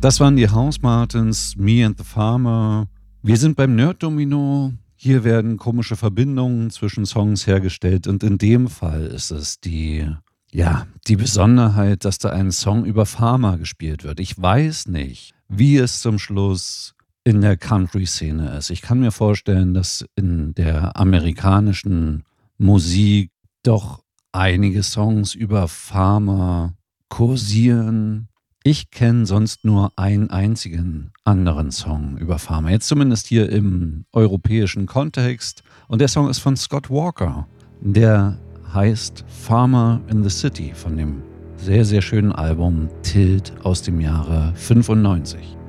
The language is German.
Das waren die Housemartins, Me and the Farmer. Wir sind beim Nerd-Domino. Hier werden komische Verbindungen zwischen Songs hergestellt und in dem Fall ist es die Besonderheit, dass da ein Song über Farmer gespielt wird. Ich weiß nicht, wie es zum Schluss in der Country-Szene ist. Ich kann mir vorstellen, dass in der amerikanischen Musik doch einige Songs über Farmer kursieren. Ich kenne sonst nur einen einzigen anderen Song über Farmer. Jetzt zumindest hier im europäischen Kontext. Und der Song ist von Scott Walker. Der heißt Farmer in the City von dem sehr, sehr schönen Album Tilt aus dem Jahre 95.